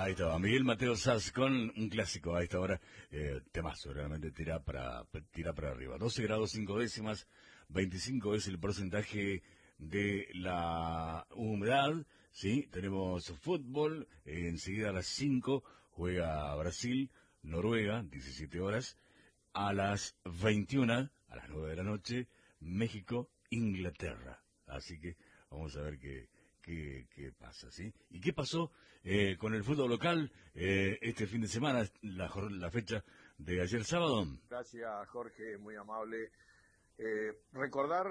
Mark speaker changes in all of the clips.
Speaker 1: Ahí estaba, Miguel Mateo Saz con un clásico a esta hora, temazo, realmente tira para arriba. 12 grados 5 décimas, 25 es el porcentaje de la humedad, ¿sí? Tenemos fútbol, enseguida a las 5 juega Brasil, Noruega, 17 horas, a las 21, a las 9 de la noche, México, Inglaterra. Así que vamos a ver qué pasa, ¿sí? ¿Y qué pasó con el fútbol local este fin de semana, la fecha de ayer sábado?
Speaker 2: Gracias, Jorge, muy amable. Recordar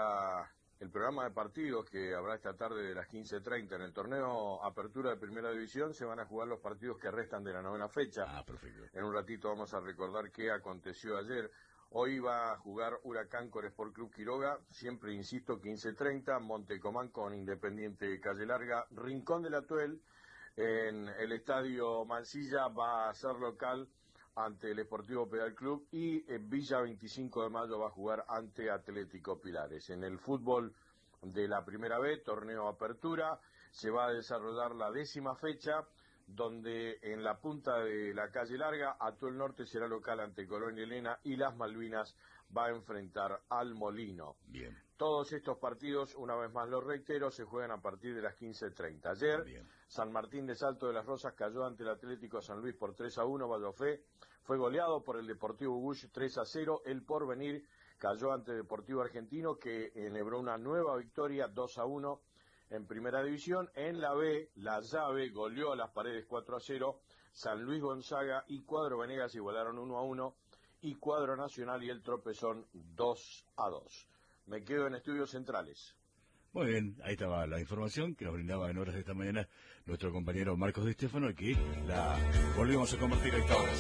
Speaker 2: el programa de partidos que habrá esta tarde de las 15:30. En el torneo Apertura de Primera División se van a jugar los partidos que restan de la novena fecha.
Speaker 1: Ah, perfecto.
Speaker 2: En un ratito vamos a recordar qué aconteció ayer. Hoy va a jugar Huracán con Sport Club Quiroga, siempre insisto, 15:30, Montecomán con Independiente Calle Larga, Rincón del Atuel, en el Estadio Mansilla va a ser local ante el Esportivo Pedal Club y Villa 25 de Mayo va a jugar ante Atlético Pilares. En el fútbol de la Primera B, torneo Apertura, se va a desarrollar la 10ª fecha, donde en la punta de la Calle Larga, Atuel Norte será local ante Colón y Elena y Las Malvinas va a enfrentar al Molino.
Speaker 1: Bien.
Speaker 2: Todos estos partidos, una vez más lo reitero, se juegan a partir de las 15:30. Ayer,
Speaker 1: Bien.
Speaker 2: San Martín de Salto de las Rosas cayó ante el Atlético San Luis por 3-1, Vallofé fue goleado por el Deportivo Bush 3-0, El Porvenir cayó ante Deportivo Argentino que enhebró una nueva victoria 2-1 en Primera División. En la B, La Llave goleó a Las Paredes 4-0, San Luis Gonzaga y Cuadro Venegas igualaron 1-1 y Cuadro Nacional y El Tropezón 2-2. Me quedo en Estudios Centrales.
Speaker 1: Muy bien, ahí estaba la información que nos brindaba en horas de esta mañana nuestro compañero Marcos Di Stefano, que la volvemos a convertir a esta hora.